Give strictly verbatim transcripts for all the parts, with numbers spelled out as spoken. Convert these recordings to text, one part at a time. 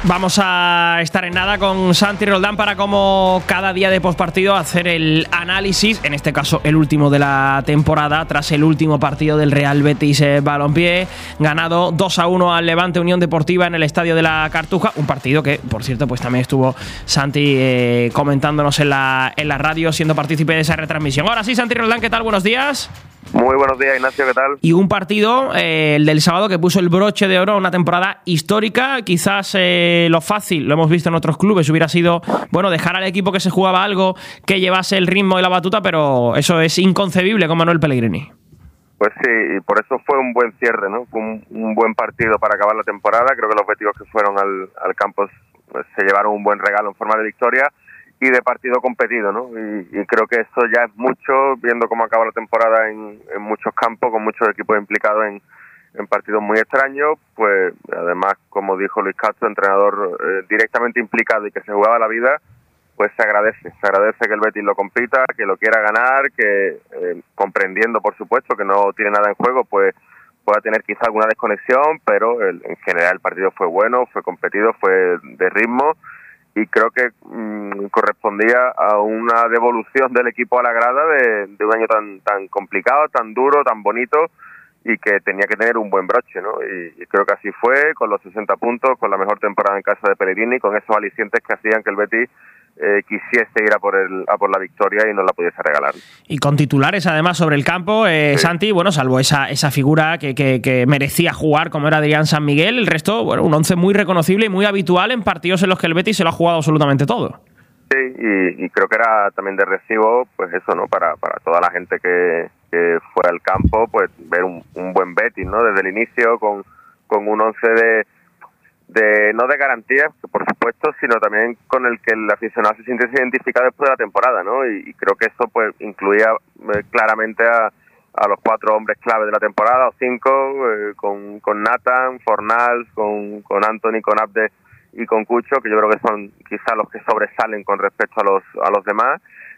Vamos a estar en nada con Santi Roldán para, como cada día de postpartido, hacer el análisis, en este caso el último de la temporada, tras el último partido del Real Betis Balompié, ganado dos a uno al Levante Unión Deportiva en el Estadio de la Cartuja, un partido que, por cierto, pues también estuvo Santi eh, comentándonos en la, en la radio, siendo partícipe de esa retransmisión. Ahora sí, Santi Roldán, ¿qué tal? Buenos días. Muy buenos días, Ignacio, ¿qué tal? Y un partido, eh, el del sábado, que puso el broche de oro a una temporada histórica. Quizás eh, lo fácil, lo hemos visto en otros clubes, hubiera sido, bueno, dejar al equipo que se jugaba algo, que llevase el ritmo y la batuta, pero eso es inconcebible con Manuel Pellegrini. Pues sí, y por eso fue un buen cierre, ¿no? Fue un, un buen partido para acabar la temporada. Creo que los béticos que fueron al, al campo pues, se llevaron un buen regalo en forma de victoria y de partido competido, ¿no? Y, y creo que eso ya es mucho, viendo cómo acaba la temporada en, en muchos campos, con muchos equipos implicados en, en partidos muy extraños. Pues además, como dijo Luis Castro, entrenador eh, directamente implicado y que se jugaba la vida, pues se agradece, se agradece que el Betis lo compita, que lo quiera ganar, que eh, comprendiendo, por supuesto, que no tiene nada en juego, pues pueda tener quizá alguna desconexión, pero el, en general el partido fue bueno, fue competido, fue de ritmo, y creo que mmm, correspondía a una devolución del equipo a la grada de, de un año tan tan complicado, tan duro, tan bonito, y que tenía que tener un buen broche, ¿no? Y, y creo que así fue, con los sesenta puntos, con la mejor temporada en casa de Pellegrini, con esos alicientes que hacían que el Betis Eh, quisiese ir a por el a por la victoria y no la pudiese regalar. Y con titulares además sobre el campo, eh, sí. Santi, bueno, salvo esa esa figura que, que, que merecía jugar como era Adrián San Miguel, el resto, bueno, un once muy reconocible y muy habitual en partidos en los que el Betis se lo ha jugado absolutamente todo. Sí, y, y creo que era también de recibo, pues eso, ¿no? Para para toda la gente que, que fue al campo, pues ver un, un buen Betis, ¿no? Desde el inicio con, con un once de de no de garantías, por supuesto, sino también con el que el aficionado se sintiese identificado después de la temporada, ¿no? Y, y creo que eso pues incluía eh, claramente a, a los cuatro hombres clave de la temporada, o cinco, eh, con, con Nathan, Fornals, con, con Anthony, con Abde y con Cucho, que yo creo que son quizá los que sobresalen con respecto a los a los demás,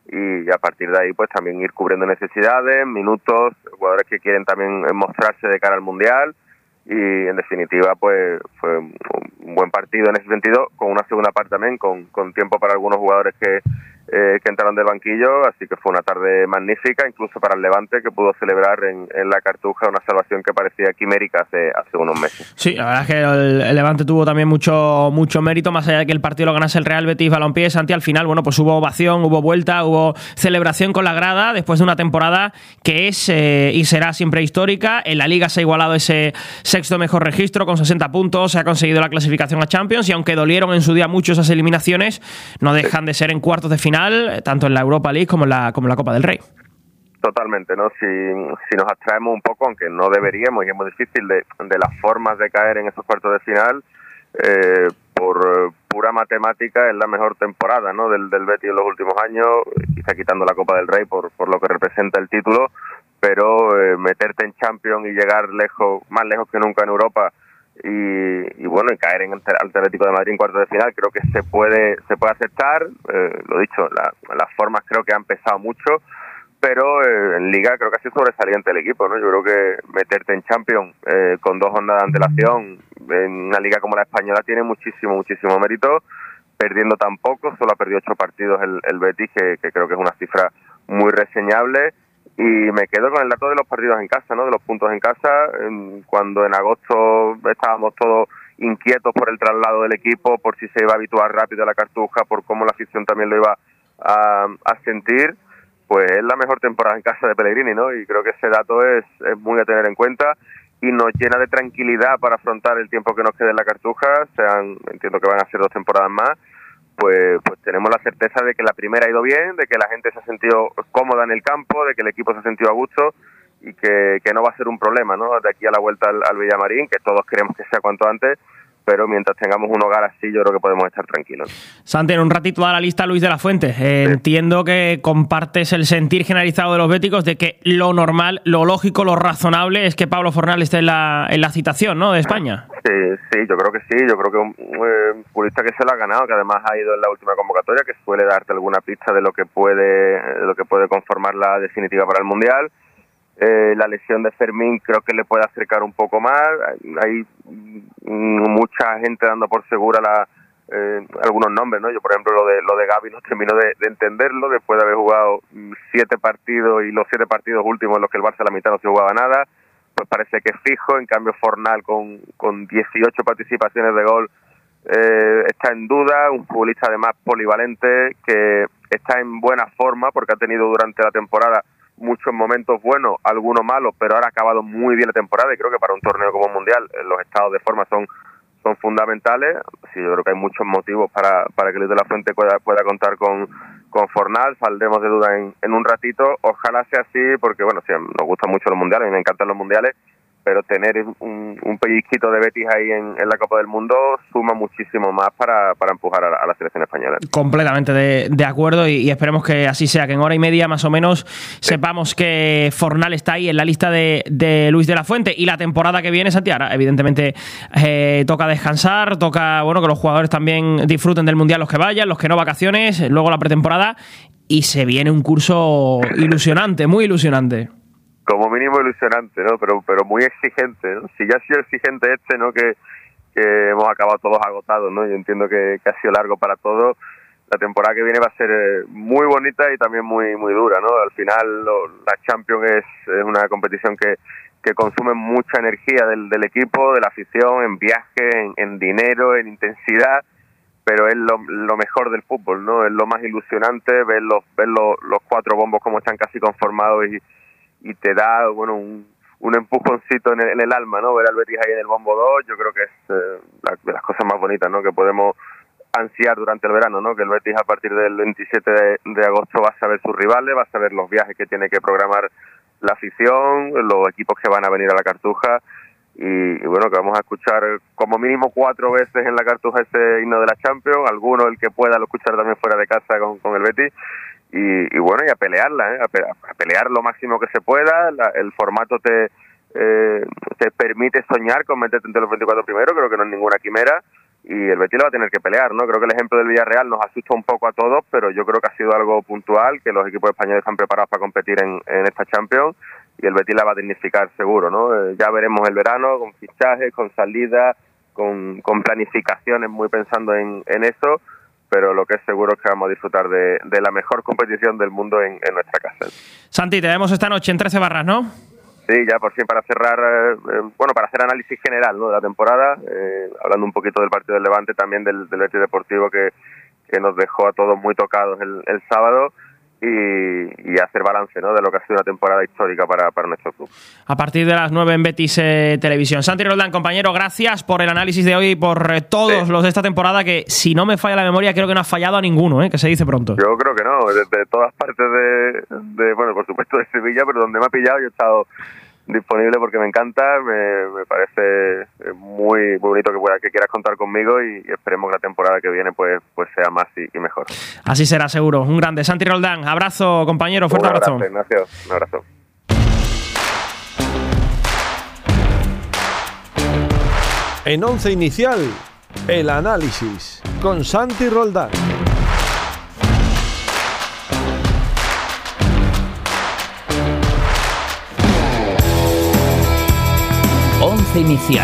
y a partir de ahí pues también ir cubriendo necesidades, minutos, jugadores que quieren también mostrarse de cara al Mundial. Y en definitiva pues fue un buen partido en ese sentido, con una segunda parte también con, con tiempo para algunos jugadores que eh, que entraron del banquillo, así que fue una tarde magnífica, incluso para el Levante, que pudo celebrar en, en la Cartuja una salvación que parecía quimérica hace, hace unos meses. Sí, la verdad es que el, el Levante tuvo también mucho mucho mérito, más allá de que el partido lo ganase el Real Betis Balompié. Santi, al final, bueno, pues hubo ovación, hubo vuelta, hubo celebración con la grada, después de una temporada que es eh, y será siempre histórica. En la Liga se ha igualado ese sexto mejor registro con sesenta puntos, se ha conseguido la clasificación a Champions, y aunque dolieron en su día mucho esas eliminaciones, no dejan de ser en cuartos de final, tanto en la Europa League como en la, como en la Copa del Rey. Totalmente, ¿no? Si, si nos abstraemos un poco, aunque no deberíamos, y es muy difícil, de, de las formas de caer en esos cuartos de final, eh, por pura matemática es la mejor temporada, ¿no? del, del Betis en los últimos años, quizá quitando la Copa del Rey por, por lo que representa el título, pero eh, meterte en Champions y llegar lejos, más lejos que nunca en Europa, y, y bueno, y caer en el Atlético de Madrid en cuartos de final, creo que se puede se puede aceptar. Eh, lo dicho, la, las formas creo que han pesado mucho, pero eh, en Liga creo que ha sido sobresaliente el equipo, ¿no? Yo creo que meterte en Champions eh, con dos jornadas de antelación en una liga como la española tiene muchísimo, muchísimo mérito, perdiendo tan poco, solo ha perdido ocho partidos el, el Betis, que, que creo que es una cifra muy reseñable. Y me quedo con el dato de los partidos en casa, ¿no? De los puntos en casa, cuando en agosto estábamos todos inquietos por el traslado del equipo, por si se iba a habituar rápido a la Cartuja, por cómo la afición también lo iba a, a sentir, pues es la mejor temporada en casa de Pellegrini, ¿no? Y creo que ese dato es, es muy a tener en cuenta y nos llena de tranquilidad para afrontar el tiempo que nos quede en la Cartuja. Sean, entiendo que van a ser dos temporadas más. Pues, pues tenemos la certeza de que la primera ha ido bien, de que la gente se ha sentido cómoda en el campo, de que el equipo se ha sentido a gusto y que, que no va a ser un problema, ¿no? De aquí a la vuelta al, al Villamarín, que todos queremos que sea cuanto antes, pero mientras tengamos un hogar así, yo creo que podemos estar tranquilos. Santi, en un ratito da la lista Luis de la Fuente. Eh, sí. Entiendo que compartes el sentir generalizado de los béticos de que lo normal, lo lógico, lo razonable es que Pablo Fornal esté en la, en la citación, ¿no?, de España. Sí, sí, yo creo que sí. Yo creo que un eh, futbolista que se lo ha ganado, que además ha ido en la última convocatoria, que suele darte alguna pista de lo que puede, de lo que puede conformar la definitiva para el Mundial. Eh, la lesión de Fermín creo que le puede acercar un poco más. Hay mucha mucha gente dando por segura la eh, algunos nombres, ¿no? Yo, por ejemplo, lo de lo de Gavi no termino de, de entenderlo, después de haber jugado siete partidos y los siete partidos últimos en los que el Barça a la mitad no se jugaba nada, pues parece que es fijo. En cambio, Fornal con, con dieciocho participaciones de gol eh, está en duda, un futbolista además polivalente que está en buena forma porque ha tenido durante la temporada muchos momentos buenos, algunos malos, pero ahora ha acabado muy bien la temporada y creo que para un torneo como el Mundial los estados de forma son son fundamentales. Sí, yo creo que hay muchos motivos para, para que Luis de la Fuente pueda, pueda contar con, con Fornal. Saldremos de duda en, en un ratito. Ojalá sea así, porque bueno, sí, nos gustan mucho los mundiales, a mí me encantan los mundiales, pero tener un, un pellizquito de Betis ahí en, en la Copa del Mundo suma muchísimo más para, para empujar a, a la selección española. Completamente de, de acuerdo y, y esperemos que así sea, que en hora y media más o menos sí. sepamos que Fornal está ahí en la lista de, de Luis de la Fuente. Y la temporada que viene, Santiago, evidentemente eh, toca descansar, toca bueno que los jugadores también disfruten del Mundial, los que vayan, los que no, vacaciones, luego la pretemporada, y se viene un curso ilusionante, muy ilusionante. Como mínimo ilusionante, ¿no? Pero pero muy exigente, ¿no? Si ya ha sido exigente este, ¿no? Que, que hemos acabado todos agotados, ¿no? Yo entiendo que, que ha sido largo para todos. La temporada que viene va a ser muy bonita y también muy muy dura, ¿no? Al final lo, la Champions es, es una competición que, que consume mucha energía del, del equipo, de la afición, en viajes, en, en dinero, en intensidad, pero es lo, lo mejor del fútbol, ¿no? Es lo más ilusionante, ver los, ver los, los cuatro bombos como están casi conformados y y te da bueno un, un empujoncito en el, en el alma, ¿no? Ver al Betis ahí en el bombo dos, yo creo que es eh, la, de las cosas más bonitas, ¿no? Que podemos ansiar durante el verano, ¿no? Que el Betis a partir del veintisiete de, de agosto va a saber sus rivales, va a saber los viajes que tiene que programar la afición, los equipos que van a venir a la Cartuja y, y bueno, que vamos a escuchar como mínimo cuatro veces en la Cartuja ese himno de la Champions, alguno el que pueda lo escuchar también fuera de casa con, con el Betis. Y, y bueno, y a pelearla, ¿eh? a, pe- a pelear lo máximo que se pueda. La, el formato te eh, te permite soñar con meterte entre los veinticuatro primeros, creo que no es ninguna quimera, y el Betis lo va a tener que pelear, ¿no? Creo que el ejemplo del Villarreal nos asusta un poco a todos, pero yo creo que ha sido algo puntual, que los equipos españoles están preparados para competir en, en esta Champions, y el Betis la va a dignificar seguro, ¿no? Eh, ya veremos el verano, con fichajes, con salidas, con, con planificaciones, muy pensando en, en eso, pero lo que es seguro es que vamos a disfrutar de, de la mejor competición del mundo en, en nuestra casa. Santi, te vemos esta noche en trece barras, ¿no? Sí, ya por fin para cerrar, eh, bueno, para hacer análisis general, ¿no? De la temporada, eh, hablando un poquito del partido del Levante, también del, del Betis Deportivo que, que nos dejó a todos muy tocados el, el sábado. Y, y hacer balance, ¿no? De lo que ha sido una temporada histórica para, para nuestro club. A partir de las nueve en Betis eh, Televisión. Santi Roldán, compañero, gracias por el análisis de hoy y por eh, todos sí. los de esta temporada, que si no me falla la memoria creo que no ha fallado a ninguno, ¿eh? Que se dice pronto. Yo creo que no, de, de todas partes de, de, bueno, por supuesto de Sevilla, pero donde me ha pillado yo he estado disponible porque me encanta, me, me parece muy, muy bonito que, pueda, que quieras contar conmigo y, y esperemos que la temporada que viene pues, pues sea más y, y mejor. Así será, seguro. Un grande. Santi Roldán, abrazo, compañero, fuerte un abrazo. abrazo. Ignacio, un abrazo. En Once Inicial, el análisis con Santi Roldán. Once Inicial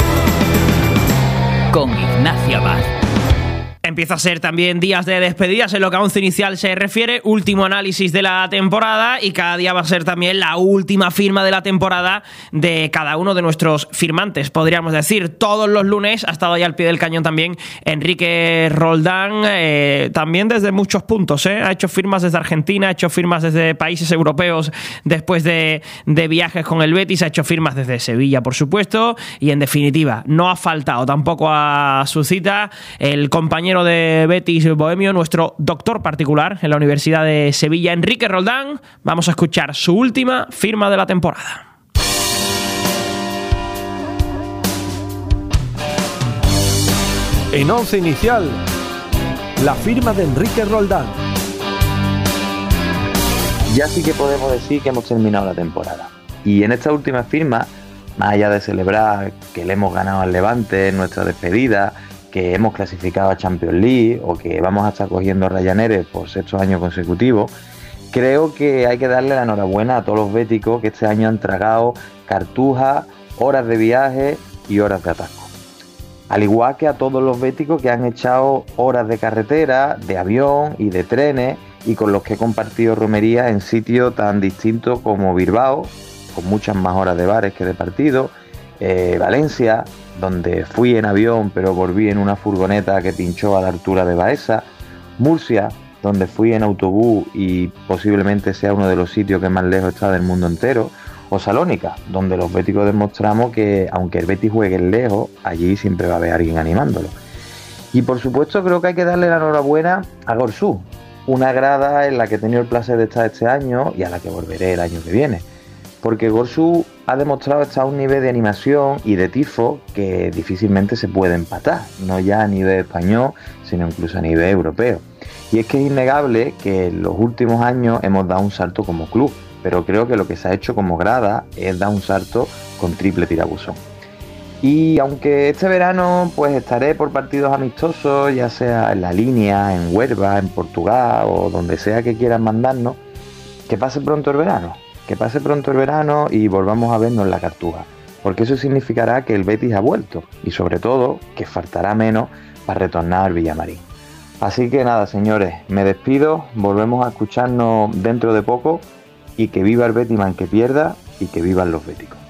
con Ignacio Abad. Empieza a ser también días de despedidas en lo que a Once Inicial se refiere, último análisis de la temporada y cada día va a ser también la última firma de la temporada de cada uno de nuestros firmantes, podríamos decir. Todos los lunes ha estado ahí al pie del cañón también Enrique Roldán, eh, también desde muchos puntos, ¿eh? Ha hecho firmas desde Argentina, ha hecho firmas desde países europeos después de, de viajes con el Betis, ha hecho firmas desde Sevilla, por supuesto, y en definitiva no ha faltado tampoco a su cita el compañero de Betis Bohemio, nuestro doctor particular en la Universidad de Sevilla, Enrique Roldán. Vamos a escuchar su última firma de la temporada. En Once Inicial, la firma de Enrique Roldán. Ya sí que podemos decir que hemos terminado la temporada. Y en esta última firma, más allá de celebrar que le hemos ganado al Levante en nuestra despedida, que hemos clasificado a Champions League o que vamos a estar cogiendo Ryanair por sexto año consecutivo, creo que hay que darle la enhorabuena a todos los béticos que este año han tragado Cartuja, horas de viaje y horas de atasco. Al igual que a todos los béticos que han echado horas de carretera, de avión y de trenes, y con los que he compartido romería en sitios tan distintos como Bilbao, con muchas más horas de bares que de partido, eh, Valencia, donde fui en avión pero volví en una furgoneta que pinchó a la altura de Baeza, Murcia, donde fui en autobús y posiblemente sea uno de los sitios que más lejos está del mundo entero, o Salónica, donde los béticos demostramos que aunque el Betis juegue lejos, allí siempre va a haber alguien animándolo. Y por supuesto creo que hay que darle la enhorabuena a Gorsú, una grada en la que he tenido el placer de estar este año y a la que volveré el año que viene, porque Gorsú ha demostrado estar a un nivel de animación y de tifo que difícilmente se puede empatar, no ya a nivel español, sino incluso a nivel europeo. Y es que es innegable que en los últimos años hemos dado un salto como club, pero creo que lo que se ha hecho como grada es dar un salto con triple tirabuzón. Y aunque este verano pues estaré por partidos amistosos, ya sea en La Línea, en Huelva, en Portugal o donde sea que quieran mandarnos, que pase pronto el verano, que pase pronto el verano y volvamos a vernos en la Cartuja, porque eso significará que el Betis ha vuelto y sobre todo que faltará menos para retornar al Villamarín. Así que nada, señores, me despido, volvemos a escucharnos dentro de poco y que viva el Betis man que pierda y que vivan los béticos.